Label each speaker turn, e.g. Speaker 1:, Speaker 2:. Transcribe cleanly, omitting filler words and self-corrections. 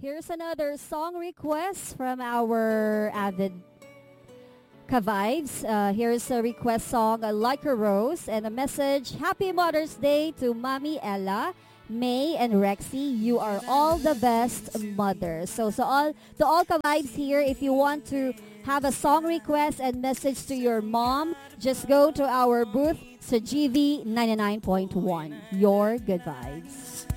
Speaker 1: Here's another song request from our avid Ka-Vibes. Here's a request song, Like a Rose, and a message, Happy Mother's Day to Mommy Ella, May, and Rexy. You are all the best mothers. So to all Ka-Vibes here, if you want to have a song request and message to your mom, just go to our booth sa GV 99.1. Your good vibes.